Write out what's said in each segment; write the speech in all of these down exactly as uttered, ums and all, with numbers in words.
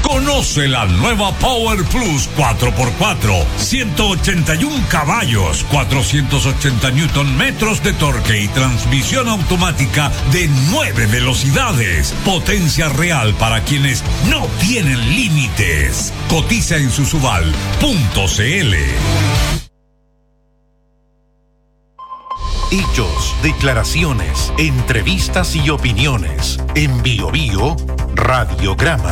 Conoce la nueva Power Plus cuatro por cuatro, ciento ochenta y uno caballos, cuatrocientos ochenta newton metros de torque y transmisión automática de nueve velocidades. Potencia real para quienes no tienen límites. Cotiza en susuval punto c l. Hechos, declaraciones, entrevistas y opiniones. En Bio Bio, Radiograma.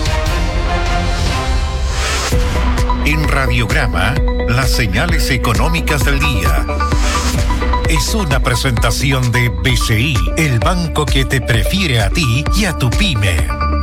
En Radiograma, las señales económicas del día. Es una presentación de B C I, el banco que te prefiere a ti y a tu pyme.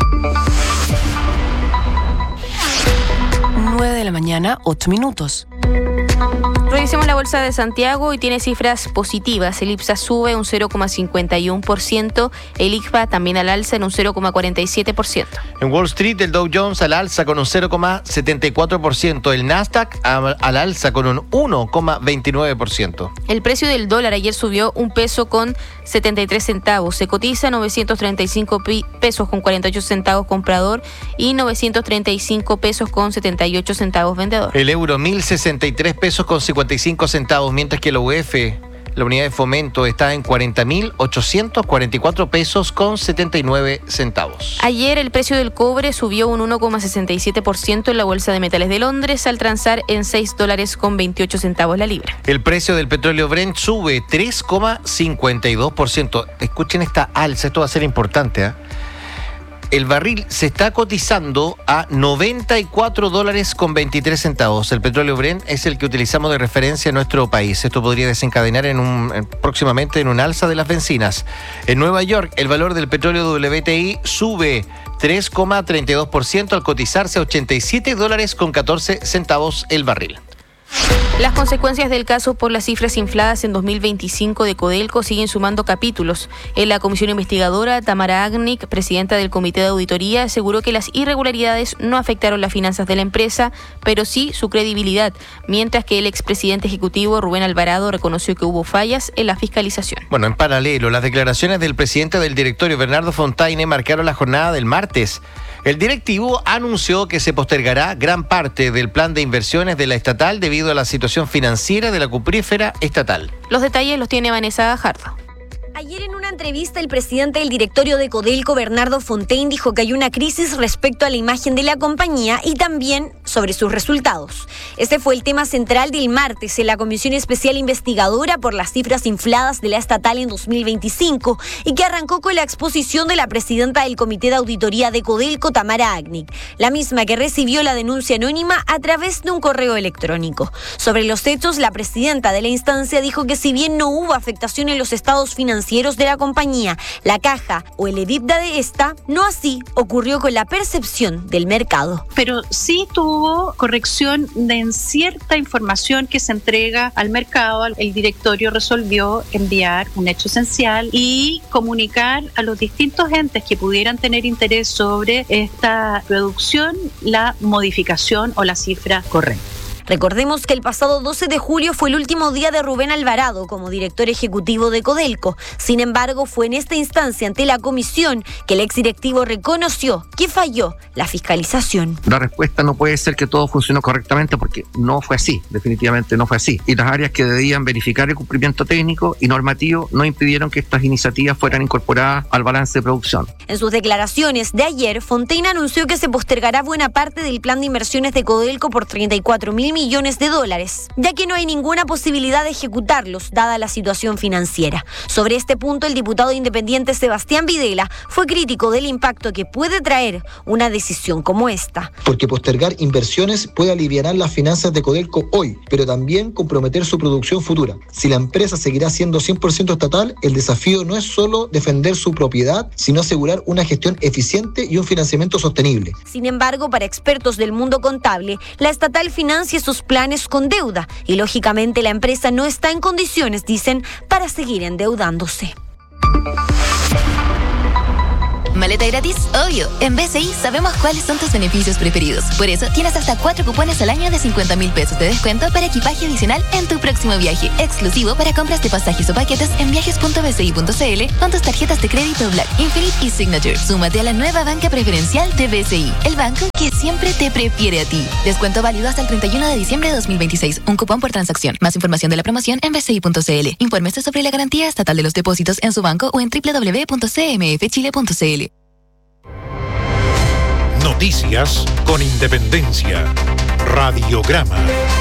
nueve de la mañana, ocho minutos. Revisemos la bolsa de Santiago y tiene cifras positivas. El IPSA sube un cero coma cincuenta y uno por ciento, el I C P A también al alza en un cero coma cuarenta y siete por ciento. En Wall Street, el Dow Jones al alza con un cero coma setenta y cuatro por ciento, el Nasdaq al alza con un uno coma veintinueve por ciento. El precio del dólar ayer subió un peso con setenta y tres centavos. Se cotiza novecientos treinta y cinco pesos con cuarenta y ocho centavos comprador y novecientos treinta y cinco pesos con setenta y ocho centavos vendedor. El euro mil sesenta y tres pesos con cincuenta y cinco centavos, mientras que la U F, la unidad de fomento, está en cuarenta mil ochocientos cuarenta y cuatro pesos con setenta y nueve centavos. Ayer el precio del cobre subió un uno coma sesenta y siete por ciento en la Bolsa de Metales de Londres al transar en seis dólares con veintiocho centavos la libra. El precio del petróleo Brent sube tres coma cincuenta y dos por ciento. Escuchen esta alza, esto va a ser importante, ¿eh? El barril se está cotizando a noventa y cuatro dólares con veintitrés centavos. El petróleo Brent es el que utilizamos de referencia en nuestro país. Esto podría desencadenar en un, en, próximamente en un alza de las bencinas. En Nueva York, el valor del petróleo W T I sube tres coma treinta y dos por ciento al cotizarse a ochenta y siete dólares con catorce centavos el barril. Las consecuencias del caso por las cifras infladas en dos mil veinticinco de Codelco siguen sumando capítulos. En la comisión investigadora, Tamara Agnic, presidenta del Comité de Auditoría, aseguró que las irregularidades no afectaron las finanzas de la empresa, pero sí su credibilidad, mientras que el expresidente ejecutivo Rubén Alvarado reconoció que hubo fallas en la fiscalización. Bueno, en paralelo, las declaraciones del presidente del directorio, Bernardo Fontaine, marcaron la jornada del martes. El directivo anunció que se postergará gran parte del plan de inversiones de la estatal debido a la situación financiera de la cuprífera estatal. Los detalles los tiene Vanessa Gajardo. Ayer en una entrevista el presidente del directorio de Codelco, Bernardo Fontaine, dijo que hay una crisis respecto a la imagen de la compañía y también sobre sus resultados. Este fue el tema central del martes en la Comisión Especial Investigadora por las cifras infladas de la estatal en dos mil veinticinco y que arrancó con la exposición de la presidenta del Comité de Auditoría de Codelco, Tamara Agnic, la misma que recibió la denuncia anónima a través de un correo electrónico. Sobre los hechos, la presidenta de la instancia dijo que si bien no hubo afectación en los estados financieros de la compañía, la caja o el EBITDA de esta, no así ocurrió con la percepción del mercado. Pero sí tuvo corrección de en cierta información que se entrega al mercado. El directorio resolvió enviar un hecho esencial y comunicar a los distintos entes que pudieran tener interés sobre esta reducción la modificación o la cifra correcta. Recordemos que el pasado doce de julio fue el último día de Rubén Alvarado como director ejecutivo de Codelco. Sin embargo, fue en esta instancia ante la comisión que el exdirectivo reconoció que falló la fiscalización. La respuesta no puede ser que todo funcionó correctamente porque no fue así, definitivamente no fue así. Y las áreas que debían verificar el cumplimiento técnico y normativo no impidieron que estas iniciativas fueran incorporadas al balance de producción. En sus declaraciones de ayer, Fontaine anunció que se postergará buena parte del plan de inversiones de Codelco por treinta y cuatro mil millones de dólares, ya que no hay ninguna posibilidad de ejecutarlos dada la situación financiera. Sobre este punto, el diputado independiente Sebastián Videla fue crítico del impacto que puede traer una decisión como esta. Porque postergar inversiones puede aliviar las finanzas de Codelco hoy, pero también comprometer su producción futura. Si la empresa seguirá siendo cien por ciento estatal, el desafío no es solo defender su propiedad, sino asegurar una gestión eficiente y un financiamiento sostenible. Sin embargo, para expertos del mundo contable, la estatal financia sus planes con deuda y lógicamente la empresa no está en condiciones, dicen, para seguir endeudándose. ¿Maleta gratis? Obvio. En B C I sabemos cuáles son tus beneficios preferidos. Por eso tienes hasta cuatro cupones al año de cincuenta mil pesos de descuento para equipaje adicional en tu próximo viaje. Exclusivo para compras de pasajes o paquetes en viajes punto b c i punto c l con tus tarjetas de crédito Black, Infinite y Signature. Súmate a la nueva banca preferencial de B C I, el banco que siempre te prefiere a ti. Descuento válido hasta el treinta y uno de diciembre de dos mil veintiséis. Un cupón por transacción. Más información de la promoción en b c i punto c l. Infórmese sobre la garantía estatal de los depósitos en su banco o en doble u doble u doble u punto c m f chile punto c l. Noticias con independencia. Radiograma.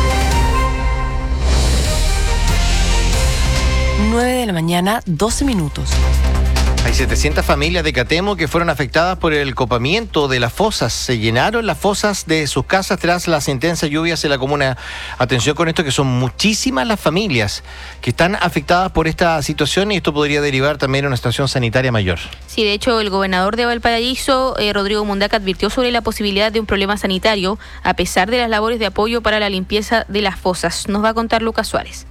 nueve de la mañana, doce minutos. Hay setecientas familias de Catemo que fueron afectadas por el copamiento de las fosas. Se llenaron las fosas de sus casas tras las intensas lluvias en la comuna. Atención con esto, que son muchísimas las familias que están afectadas por esta situación y esto podría derivar también en una situación sanitaria mayor. Sí, de hecho, el gobernador de Valparaíso, eh, Rodrigo Mundaca, advirtió sobre la posibilidad de un problema sanitario a pesar de las labores de apoyo para la limpieza de las fosas. Nos va a contar Lucas Suárez.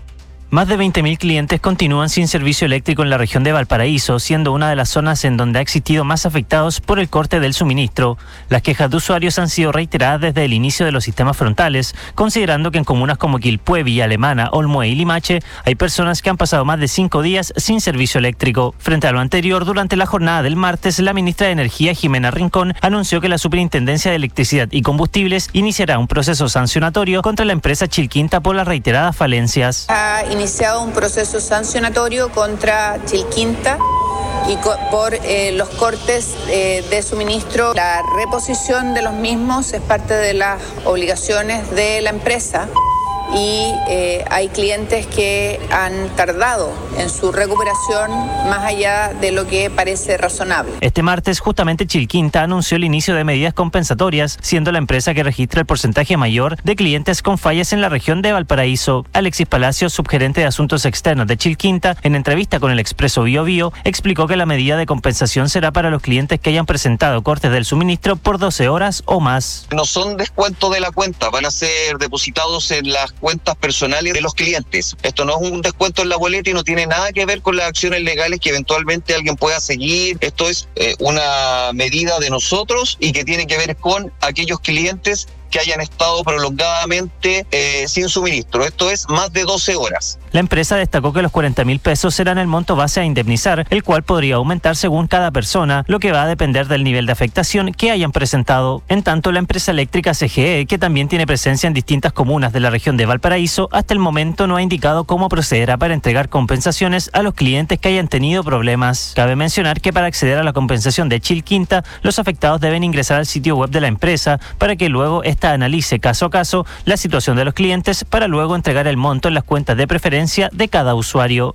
Más de veinte mil clientes continúan sin servicio eléctrico en la región de Valparaíso, siendo una de las zonas en donde ha existido más afectados por el corte del suministro. Las quejas de usuarios han sido reiteradas desde el inicio de los sistemas frontales, considerando que en comunas como Quilpué, Villa Alemana, Olmué y Limache hay personas que han pasado más de cinco días sin servicio eléctrico. Frente a lo anterior, durante la jornada del martes, la ministra de Energía, Jimena Rincón, anunció que la Superintendencia de Electricidad y Combustibles iniciará un proceso sancionatorio contra la empresa Chilquinta por las reiteradas falencias. Iniciado un proceso sancionatorio contra Chilquinta y co- por eh, los cortes eh, de suministro. La reposición de los mismos es parte de las obligaciones de la empresa y eh, hay clientes que han tardado en su recuperación más allá de lo que parece razonable. Este martes, justamente Chilquinta anunció el inicio de medidas compensatorias, siendo la empresa que registra el porcentaje mayor de clientes con fallas en la región de Valparaíso. Alexis Palacios, subgerente de Asuntos Externos de Chilquinta, en entrevista con el Expreso Bio Bio, explicó que la medida de compensación será para los clientes que hayan presentado cortes del suministro por doce horas o más. No son descuentos de la cuenta, van a ser depositados en las cuentas personales de los clientes. Esto no es un descuento en la boleta y no tiene nada que ver con las acciones legales que eventualmente alguien pueda seguir. Esto es eh, una medida de nosotros y que tiene que ver con aquellos clientes que hayan estado prolongadamente eh, sin suministro. Esto es más de doce horas. La empresa destacó que los cuarenta mil pesos serán el monto base a indemnizar, el cual podría aumentar según cada persona, lo que va a depender del nivel de afectación que hayan presentado. En tanto, la empresa eléctrica C G E, que también tiene presencia en distintas comunas de la región de Valparaíso, hasta el momento no ha indicado cómo procederá para entregar compensaciones a los clientes que hayan tenido problemas. Cabe mencionar que para acceder a la compensación de Chilquinta, los afectados deben ingresar al sitio web de la empresa para que luego esta analice caso a caso la situación de los clientes para luego entregar el monto en las cuentas de preferencia de cada usuario.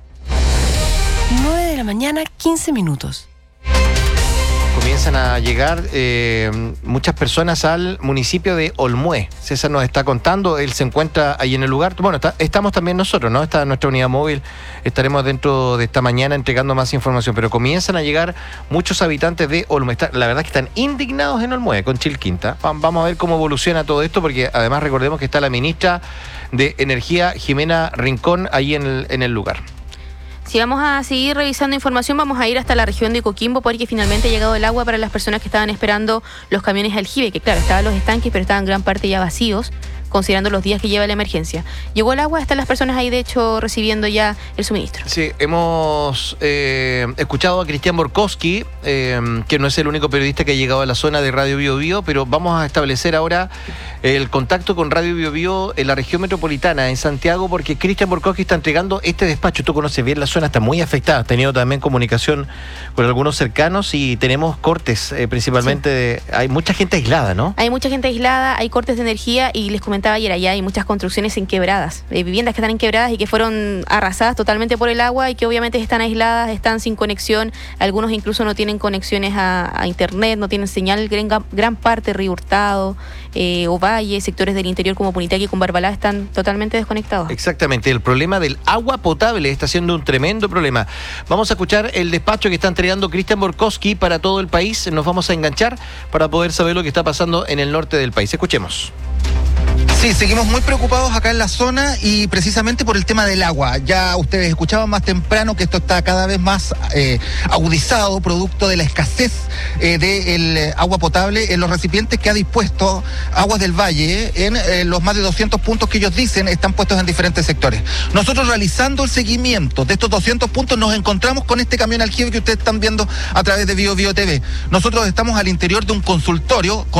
nueve de la mañana, quince minutos. Comienzan a llegar eh, muchas personas al municipio de Olmué. César nos está contando, él se encuentra ahí en el lugar. Bueno, está, estamos también nosotros, ¿no? Está nuestra unidad móvil, estaremos dentro de esta mañana entregando más información, pero comienzan a llegar muchos habitantes de Olmué. Está, la verdad es que están indignados en Olmué con Chilquinta. Vamos a ver cómo evoluciona todo esto, porque además recordemos que está la ministra de Energía, Jimena Rincón, ahí en el, en el lugar. Si vamos a seguir revisando información, vamos a ir hasta la región de Coquimbo porque finalmente ha llegado el agua para las personas que estaban esperando los camiones aljibe, que claro, estaban los estanques, pero estaban gran parte ya vacíos, considerando los días que lleva la emergencia. Llegó el agua, están las personas ahí de hecho recibiendo ya el suministro. Sí, hemos eh, escuchado a Cristian Borkowski, eh, que no es el único periodista que ha llegado a la zona de Radio Bio Bio, pero vamos a establecer ahora el contacto con Radio Bio Bio en la región metropolitana, en Santiago, porque Cristian Borkowski está entregando este despacho. Tú conoces bien la zona, está muy afectada. Has tenido también comunicación con algunos cercanos y tenemos cortes, eh, principalmente. Sí. De, hay mucha gente aislada, ¿no? Hay mucha gente aislada, hay cortes de energía y les comentaba ayer, allá hay muchas construcciones en quebradas, eh, viviendas que están en quebradas y que fueron arrasadas totalmente por el agua y que obviamente están aisladas, están sin conexión. Algunos incluso no tienen conexiones a, a internet, no tienen señal. Gran, gran parte, Río Hurtado, eh, Ovalle, sectores del interior como Punitaqui y con Barbalá están totalmente desconectados. Exactamente, el problema del agua potable está siendo un tremendo problema. Vamos a escuchar el despacho que está entregando Cristian Borkowski para todo el país. Nos vamos a enganchar para poder saber lo que está pasando en el norte del país. Escuchemos. Sí, seguimos muy preocupados acá en la zona y precisamente por el tema del agua. Ya ustedes escuchaban más temprano que esto está cada vez más eh, agudizado, producto de la escasez eh, del eh, agua potable en los recipientes que ha dispuesto Aguas del Valle. En eh, los más de doscientos puntos que ellos dicen están puestos en diferentes sectores. Nosotros realizando el seguimiento de estos doscientos puntos nos encontramos con este camión aljibe que ustedes están viendo a través de Bio Bio T V. Nosotros estamos al interior de un consultorio